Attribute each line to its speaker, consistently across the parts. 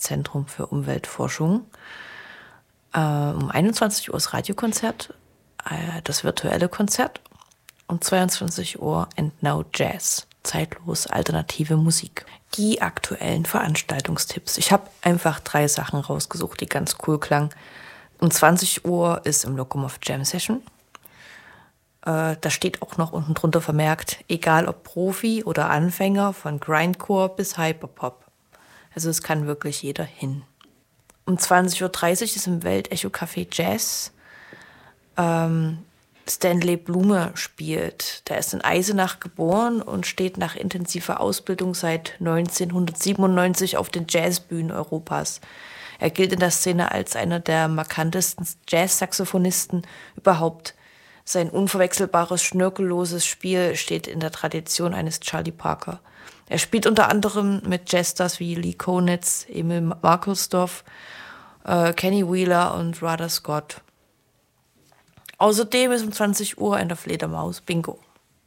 Speaker 1: Zentrum für Umweltforschung. Um 21 Uhr das Radiokonzert, das virtuelle Konzert. Um 22 Uhr And Now Jazz, zeitlos alternative Musik. Die aktuellen Veranstaltungstipps. Ich habe einfach 3 Sachen rausgesucht, die ganz cool klangen. Um 20 Uhr ist im Lokomov Jam Session. Da steht auch noch unten drunter vermerkt, egal ob Profi oder Anfänger, von Grindcore bis Hyperpop. Also es kann wirklich jeder hin. Um 20.30 Uhr ist im Weltecho Café Jazz. Stanley Blume spielt. Der ist in Eisenach geboren und steht nach intensiver Ausbildung seit 1997 auf den Jazzbühnen Europas. Er gilt in der Szene als einer der markantesten Jazz-Saxophonisten überhaupt. Sein unverwechselbares, schnörkelloses Spiel steht in der Tradition eines Charlie Parker. Er spielt unter anderem mit Jazzstars wie Lee Konitz, Emil Markusdorf, Kenny Wheeler und Rada Scott. Außerdem ist um 20 Uhr in der Fledermaus Bingo.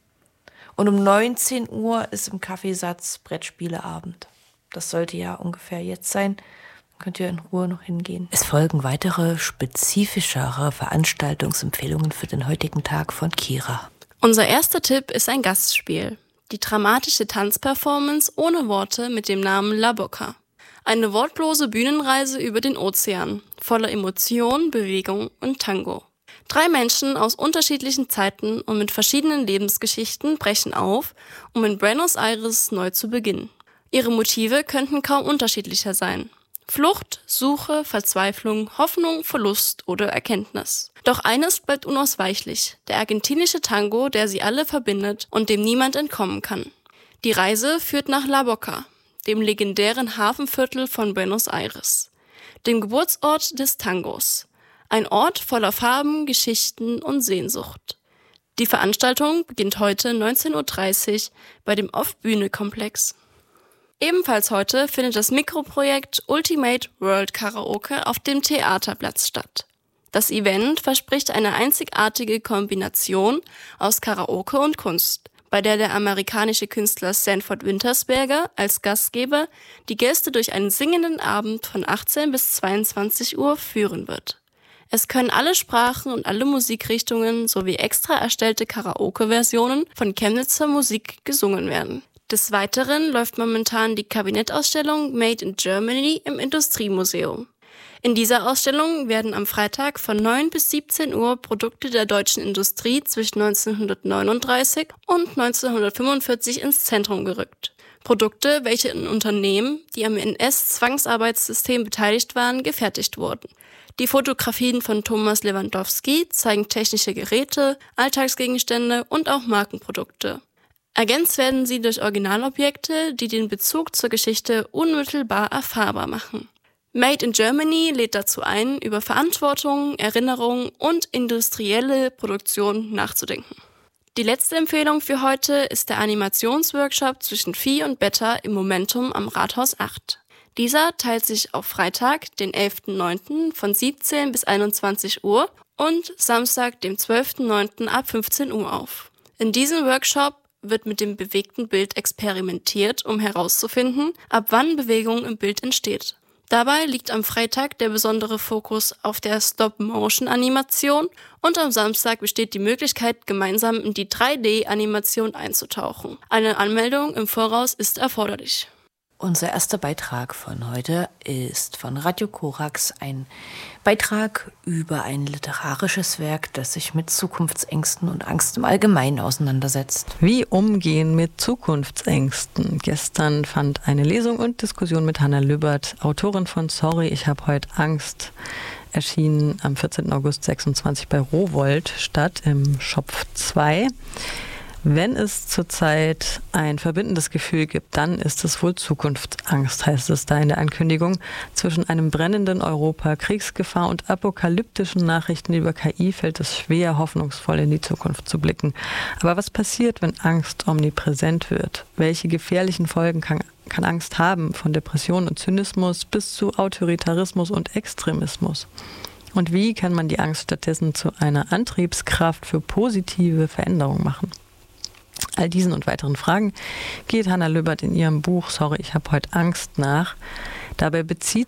Speaker 1: Und um 19 Uhr ist im Kaffeesatz Brettspieleabend. Das sollte ja ungefähr jetzt sein. Könnt ihr in Ruhe noch hingehen. Es folgen weitere, spezifischere Veranstaltungsempfehlungen für den heutigen Tag von Kira.
Speaker 2: Unser erster Tipp ist ein Gastspiel. Die dramatische Tanzperformance ohne Worte mit dem Namen La Boca. Eine wortlose Bühnenreise über den Ozean, voller Emotion, Bewegung und Tango. 3 Menschen aus unterschiedlichen Zeiten und mit verschiedenen Lebensgeschichten brechen auf, um in Buenos Aires neu zu beginnen. Ihre Motive könnten kaum unterschiedlicher sein. Flucht, Suche, Verzweiflung, Hoffnung, Verlust oder Erkenntnis. Doch eines bleibt unausweichlich, der argentinische Tango, der sie alle verbindet und dem niemand entkommen kann. Die Reise führt nach La Boca, dem legendären Hafenviertel von Buenos Aires, dem Geburtsort des Tangos. Ein Ort voller Farben, Geschichten und Sehnsucht. Die Veranstaltung beginnt heute 19.30 Uhr bei dem Off-Bühne-Komplex. Ebenfalls heute findet das Mikroprojekt Ultimate World Karaoke auf dem Theaterplatz statt. Das Event verspricht eine einzigartige Kombination aus Karaoke und Kunst, bei der amerikanische Künstler Sanford Wintersberger als Gastgeber die Gäste durch einen singenden Abend von 18 bis 22 Uhr führen wird. Es können alle Sprachen und alle Musikrichtungen sowie extra erstellte Karaoke-Versionen von Chemnitzer Musik gesungen werden. Des Weiteren läuft momentan die Kabinettausstellung Made in Germany im Industriemuseum. In dieser Ausstellung werden am Freitag von 9 bis 17 Uhr Produkte der deutschen Industrie zwischen 1939 und 1945 ins Zentrum gerückt. Produkte, welche in Unternehmen, die am NS-Zwangsarbeitssystem beteiligt waren, gefertigt wurden. Die Fotografien von Thomas Lewandowski zeigen technische Geräte, Alltagsgegenstände und auch Markenprodukte. Ergänzt werden sie durch Originalobjekte, die den Bezug zur Geschichte unmittelbar erfahrbar machen. Made in Germany lädt dazu ein, über Verantwortung, Erinnerung und industrielle Produktion nachzudenken. Die letzte Empfehlung für heute ist der Animationsworkshop zwischen Phi und Beta im Momentum am Rathaus 8. Dieser teilt sich auf Freitag, den 11.09. von 17 bis 21 Uhr und Samstag, dem 12.09. ab 15 Uhr auf. In diesem Workshop wird mit dem bewegten Bild experimentiert, um herauszufinden, ab wann Bewegung im Bild entsteht. Dabei liegt am Freitag der besondere Fokus auf der Stop-Motion-Animation und am Samstag besteht die Möglichkeit, gemeinsam in die 3D-Animation einzutauchen. Eine Anmeldung im Voraus ist erforderlich.
Speaker 1: Unser erster Beitrag von heute ist von Radio Korax, ein Beitrag über ein literarisches Werk, das sich mit Zukunftsängsten und Angst im Allgemeinen auseinandersetzt.
Speaker 3: Wie umgehen mit Zukunftsängsten? Gestern fand eine Lesung und Diskussion mit Hanna Lübbert, Autorin von Sorry, ich habe heute Angst, erschienen am 14. August 26 bei Rowohlt statt im Schopf 2. Wenn es zurzeit ein verbindendes Gefühl gibt, dann ist es wohl Zukunftsangst, heißt es da in der Ankündigung. Zwischen einem brennenden Europa, Kriegsgefahr und apokalyptischen Nachrichten über KI fällt es schwer, hoffnungsvoll in die Zukunft zu blicken. Aber was passiert, wenn Angst omnipräsent wird? Welche gefährlichen Folgen kann Angst haben, von Depression und Zynismus bis zu Autoritarismus und Extremismus? Und wie kann man die Angst stattdessen zu einer Antriebskraft für positive Veränderung machen? All diesen und weiteren Fragen geht Hanna Lübbert in ihrem Buch Sorry, ich habe heute Angst nach. Dabei bezieht